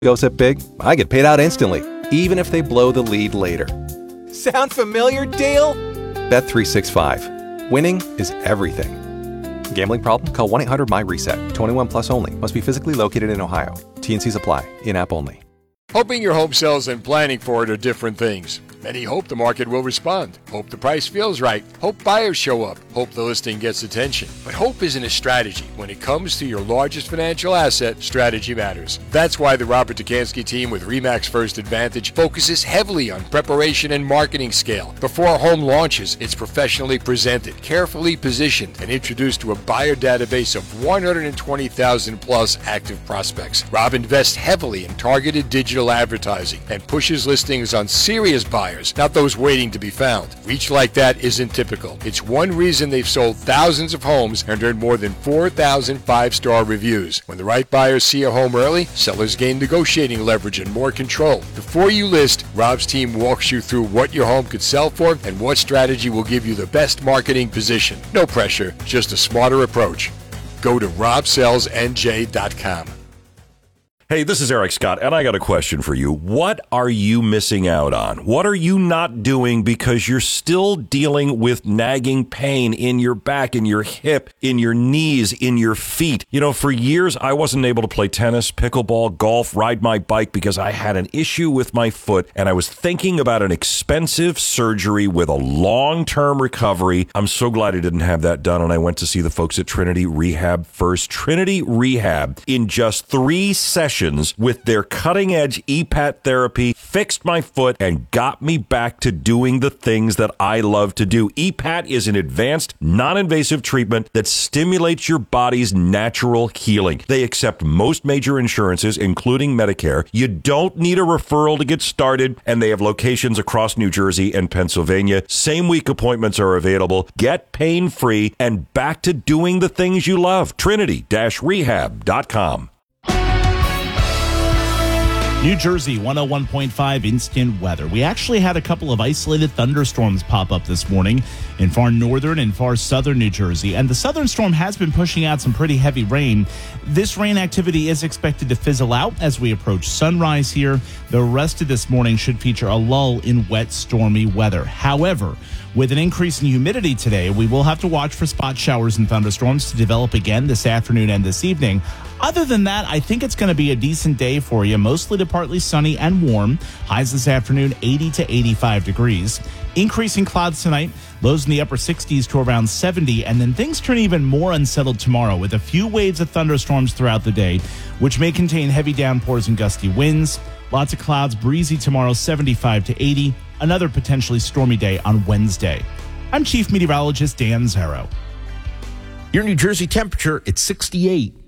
goes up big, I get paid out instantly, even if they blow the lead later. Sound familiar, Dale? Bet365. Winning is everything. Gambling problem? Call 1-800-MY-RESET. 21 plus only. Must be physically located in Ohio. T&Cs apply. In-app only. Hoping your home sells and planning for it are different things. Many hope the market will respond. Hope the price feels right. Hope buyers show up. Hope the listing gets attention. But hope isn't a strategy. When it comes to your largest financial asset, strategy matters. That's why the Robert Dukansky team with RE/MAX First Advantage focuses heavily on preparation and marketing scale. Before a home launches, it's professionally presented, carefully positioned, and introduced to a buyer database of 120,000 plus active prospects. Rob invests heavily in targeted digital advertising and pushes listings on serious buyers, not those waiting to be found. Reach like that isn't typical. It's one reason they've sold thousands of homes and earned more than 4,000 five-star reviews. When the right buyers see a home early, sellers gain negotiating leverage and more control. Before you list, Rob's team walks you through what your home could sell for and what strategy will give you the best marketing position. No pressure, just a smarter approach. Go to robsellsnj.com. Hey, this is Eric Scott, and I got a question for you. What are you missing out on? What are you not doing because you're still dealing with nagging pain in your back, in your hip, in your knees, in your feet? You know, for years, I wasn't able to play tennis, pickleball, golf, ride my bike because I had an issue with my foot, and I was thinking about an expensive surgery with a long-term recovery. I'm so glad I didn't have that done, and I went to see the folks at Trinity Rehab first. Trinity Rehab, in just 3 sessions, with their cutting-edge EPAT therapy, fixed my foot and got me back to doing the things that I love to do. EPAT is an advanced, non-invasive treatment that stimulates your body's natural healing. They accept most major insurances, including Medicare. You don't need a referral to get started, and they have locations across New Jersey and Pennsylvania. Same-week appointments are available. Get pain-free and back to doing the things you love. Trinity-rehab.com. New Jersey, 101.5 instant weather. We actually had a couple of isolated thunderstorms pop up this morning in far northern and far southern New Jersey, and the southern storm has been pushing out some pretty heavy rain. This rain activity is expected to fizzle out as we approach sunrise here. The rest of this morning should feature a lull in wet, stormy weather. However, with an increase in humidity today, we will have to watch for spot showers and thunderstorms to develop again this afternoon and this evening. Other than that, I think it's going to be a decent day for you, mostly to partly sunny and warm. Highs this afternoon, 80 to 85 degrees. Increasing clouds tonight, lows in the upper 60s to around 70, and then things turn even more unsettled tomorrow with a few waves of thunderstorms throughout the day, which may contain heavy downpours and gusty winds. Lots of clouds, breezy tomorrow, 75 to 80. Another potentially stormy day on Wednesday. I'm Chief Meteorologist Dan Zarrow. Your New Jersey temperature, it's 68.